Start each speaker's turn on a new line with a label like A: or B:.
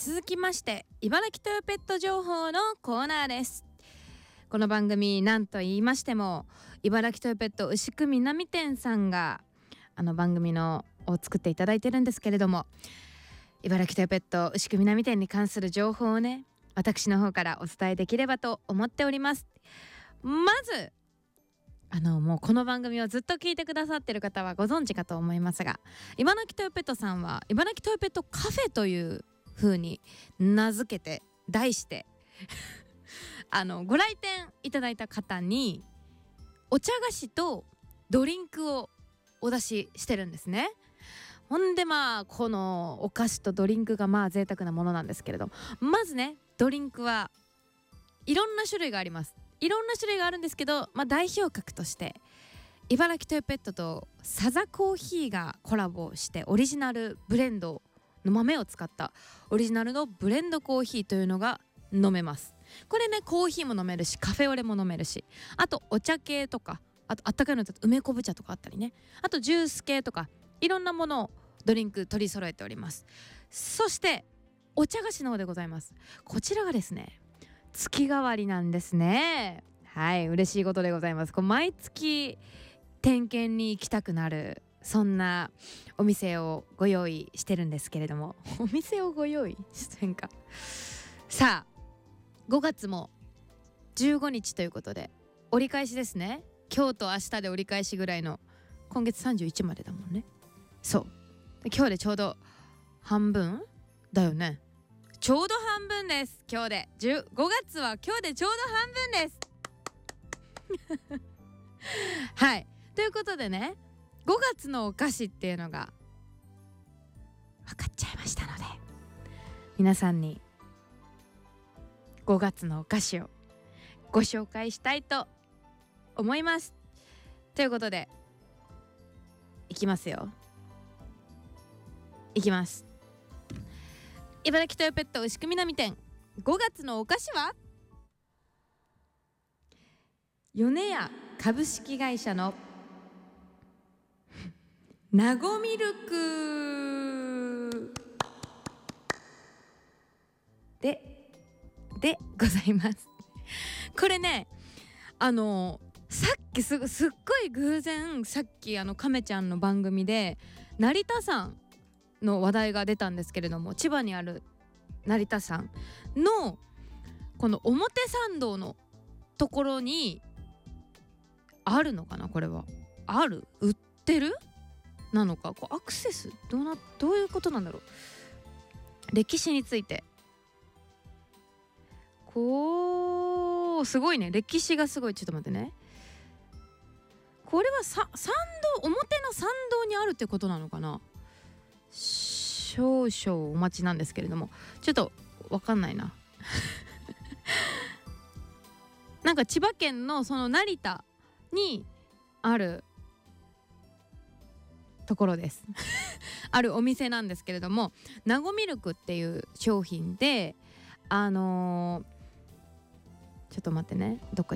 A: 続きまして茨城トヨペット情報のコーナーです。この番組なんと言いましても茨城トヨペット牛久南店さんが番組を作っていただいてるんですけれども、茨城トヨペット牛久南店に関する情報をね、私の方からお伝えできればと思っております。まずもうこの番組をずっと聞いてくださってる方はご存知かと思いますが、茨城トヨペットさんは茨城トヨペットカフェという風に名付けて題してご来店いただいた方にお茶菓子とドリンクをお出ししてるんですね。ほんでこのお菓子とドリンクが贅沢なものなんですけれど、まずね、ドリンクはいろんな種類があります。いろんな種類があるんですけど、代表格として茨城トヨペットとサザコーヒーがコラボしてオリジナルブレンドの豆を使ったオリジナルのブレンドコーヒーというのが飲めます。これね、コーヒーも飲めるしカフェオレも飲めるし、あとお茶系とか、あとあったかいのだと梅昆布茶とかあったりね、あとジュース系とかいろんなものをドリンク取り揃えております。そしてお茶菓子の方でございます。こちらがですね、月替わりなんですね。はい、嬉しいことでございます。毎月点検に行きたくなる、そんなお店をご用意してるんですけれども、お店をご用意してんか。さあ5月も15日ということで折り返しですね。今日と明日で折り返しぐらいの、今月31までだもんね。そう今日でちょうど半分だよね。ちょうど半分です。今日で5月は今日でちょうど半分ですはい、ということでね、5月のお菓子っていうのが分かっちゃいましたので、皆さんに5月のお菓子をご紹介したいと思います。ということでいきますよ。いきます。茨城トヨペット牛久南店5月のお菓子は米屋株式会社のなごミルクでございます。これね、さっきすっごい偶然、さっき亀ちゃんの番組で成田山の話題が出たんですけれども、千葉にある成田山のこの表参道のところにあるのかな、これは売ってるなのか、アクセスどういうことなんだろう。歴史についてすごいね、歴史がすごい。ちょっと待ってね、これは参道、表の参道にあるってことなのかな。少々お待ちなんですけれども、ちょっとわかんないななんか千葉県のその成田にあるところですあるお店なんですけれども、なごミルクっていう商品でちょっと待ってね、どっか